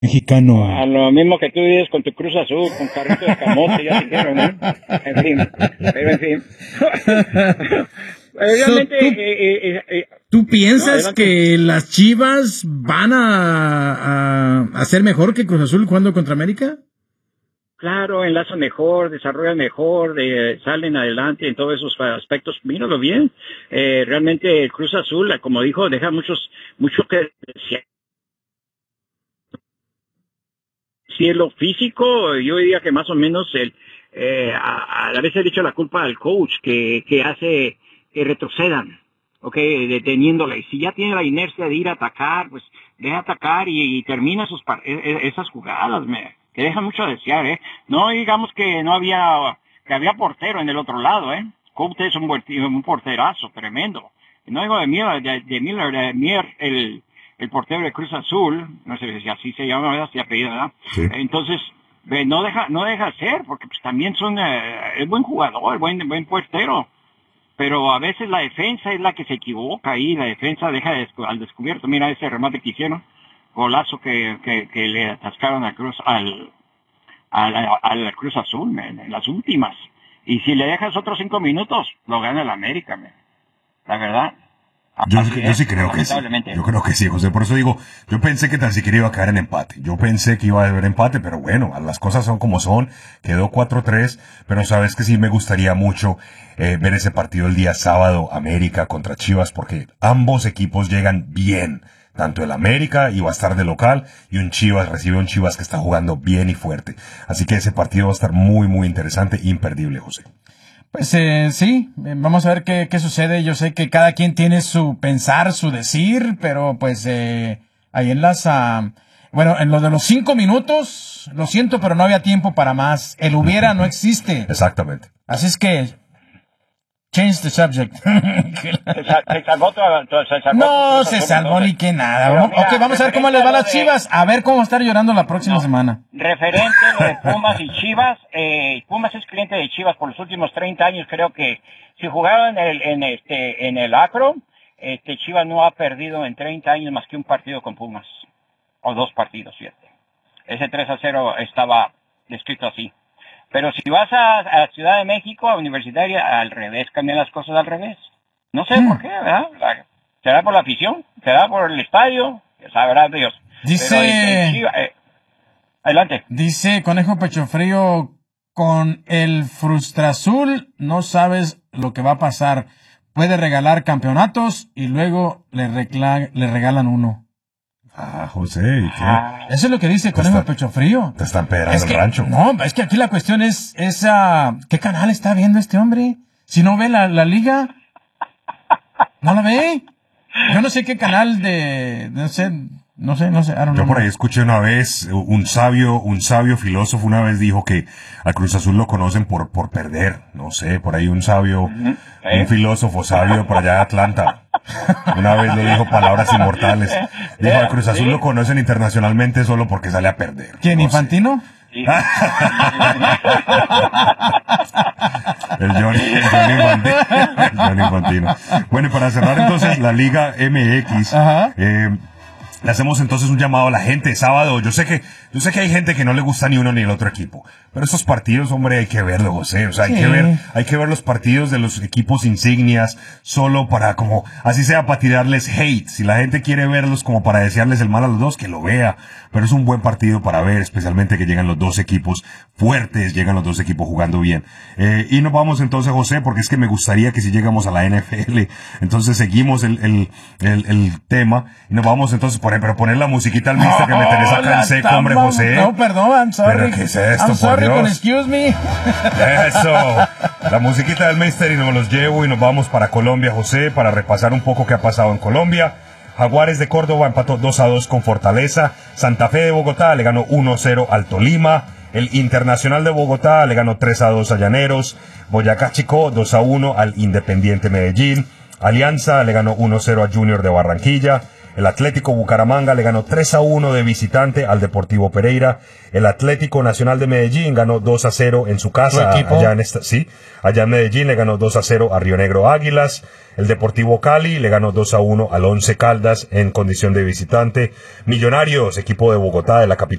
Mexicano. A lo mismo que tú dices con tu Cruz Azul, con carrito de camote, ya dijeron, ¿no? En fin, pero en fin. Realmente... ¿Tú piensas no, que las Chivas van a hacer mejor que Cruz Azul jugando contra América? Claro, enlazan mejor, desarrollan mejor, salen adelante en todos esos aspectos. Míralo bien. Realmente el Cruz Azul, como dijo, deja mucho que desear. Cielo físico, yo diría que más o menos a veces he dicho la culpa al coach que hace que retrocedan, deteniéndola. Y si ya tiene la inercia de ir a atacar, pues deja atacar y termina esas jugadas, que dejan mucho a desear, No digamos que que había portero en el otro lado, Couto es un porterazo tremendo. No digo de Mier, el portero de Cruz Azul, no sé si así se llama, ¿verdad? Si apellido, ¿verdad? Sí. Entonces, no deja ser, porque pues también es buen jugador, buen portero. Pero a veces la defensa es la que se equivoca y la defensa deja al descubierto. Mira ese remate que hicieron, golazo que le atascaron a la Cruz Azul, en las últimas. Y si le dejas otros 5 minutos, lo gana el América, la verdad. Yo sí creo que sí. Yo creo que sí, José. Por eso digo, yo pensé que tan siquiera iba a caer en empate. Yo pensé que iba a haber empate, pero bueno, las cosas son como son. Quedó 4-3, pero sabes que sí me gustaría mucho ver ese partido el día sábado, América contra Chivas, porque ambos equipos llegan bien. Tanto el América iba a estar de local y recibe un Chivas que está jugando bien y fuerte. Así que ese partido va a estar muy, muy interesante, imperdible, José. Pues sí, vamos a ver qué sucede. Yo sé que cada quien tiene su pensar, su decir, pero pues ahí en bueno, en lo de los 5 minutos, lo siento, pero no había tiempo para más. El hubiera no existe. Exactamente. Así es que change the subject. No se salvó ni que nada. Pero mira, ok, vamos a ver cómo les va a las Chivas. A ver cómo va a estar llorando la próxima semana. Referente lo de Pumas y Chivas. Pumas es cliente de Chivas por los últimos 30 años. Creo que si jugaron en el Acro, Chivas no ha perdido en 30 años más que un partido con Pumas. O 2 partidos, fíjate. Ese 3-0 estaba descrito así. Pero si vas a Ciudad de México, a Universitaria, al revés, cambian las cosas al revés. No sé por qué, ¿verdad? ¿Será por la afición? ¿Será por el estadio? Sabrá Dios. Dice... Adelante. Dice Conejo Pecho Frío, con el Frustrazul no sabes lo que va a pasar. Puede regalar campeonatos y luego le regalan uno. José, ¿y qué? Eso es lo que dice Conejo Pecho Frío. Te están pedrando el rancho. No, es que aquí la cuestión es ¿qué canal está viendo este hombre? Si no ve la liga, ¿no la ve? Yo no sé qué canal no sé, Yo por ahí escuché una vez, un sabio filósofo una vez dijo que a Cruz Azul lo conocen por perder. No sé, por ahí un sabio, un filósofo sabio por allá de Atlanta. Una vez le dijo palabras inmortales. Dijo, a Cruz Azul lo conocen internacionalmente solo porque sale a perder. ¿Quién, no Infantino? Sí. El Johnny Infantino. Bueno, y para cerrar entonces la Liga MX, le hacemos entonces un llamado a la gente sábado. Yo sé que hay gente que no le gusta ni uno ni el otro equipo, pero estos partidos, hombre, hay que verlo, José. O sea, hay que ver los partidos de los equipos insignias solo para así sea para tirarles hate. Si la gente quiere verlos como para desearles el mal a los dos, que lo vea. Pero es un buen partido para ver, especialmente que llegan los dos equipos fuertes, llegan los dos equipos jugando bien. Y nos vamos entonces, José, porque es que me gustaría que si llegamos a la NFL, entonces seguimos el tema y nos vamos entonces pero poner la musiquita al mister que me tenés acá en seco, hombre, José. No, perdón, I'm sorry. ¿Pero qué es esto, I'm sorry, por Dios? Excuse me. Eso. La musiquita del mister y nos los llevo y nos vamos para Colombia, José, para repasar un poco qué ha pasado en Colombia. Jaguares de Córdoba empató 2-2 con Fortaleza. Santa Fe de Bogotá le ganó 1-0 al Tolima. El Internacional de Bogotá le ganó 3-2 a Llaneros. Boyacá Chicó 2-1 al Independiente Medellín. Alianza le ganó 1-0 a Junior de Barranquilla. El Atlético Bucaramanga le ganó 3-1 de visitante al Deportivo Pereira. El Atlético Nacional de Medellín ganó 2-0 en su casa. Allá en Medellín le ganó 2-0 a Río Negro Águilas. El Deportivo Cali le ganó 2-1 al Once Caldas en condición de visitante. Millonarios, equipo de Bogotá, de la capital